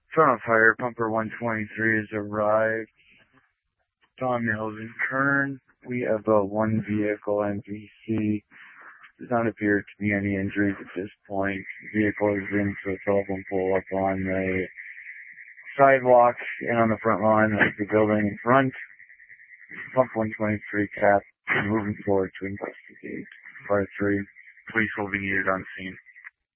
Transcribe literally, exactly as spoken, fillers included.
Front of fire, pumper one twenty-three has arrived. Tom Mills and Kern. We have a one vehicle N P C. Does not appear to be any injuries at this point. The vehicle has been to a telephone pole up on the sidewalk and on the front lawn of the building in front. Pump one twenty-three cap moving forward to investigate. Part three. Police will be needed on scene.